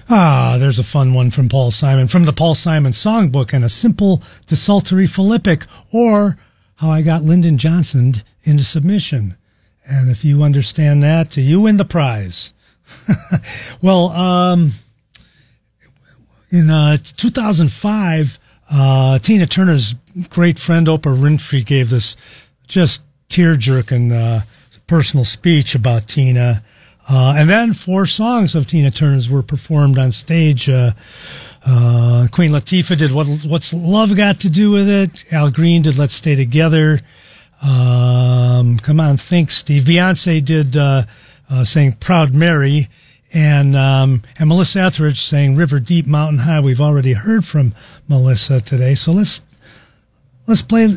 Ah, there's a fun one from Paul Simon, from the Paul Simon Songbook, and a simple desultory Philippic, or How I Got Lyndon Johnson into Submission. And if you understand that, you win the prize. Well, in 2005, Tina Turner's great friend Oprah Winfrey gave this just tear-jerking personal speech about Tina. And then 4 songs of Tina Turner's were performed on stage. Queen Latifah did What's Love Got to Do with It? Al Green did Let's Stay Together. Come on, think, Steve. Beyonce did sang Proud Mary. And Melissa Etheridge sang River Deep, Mountain High. We've already heard from Melissa today. So let's play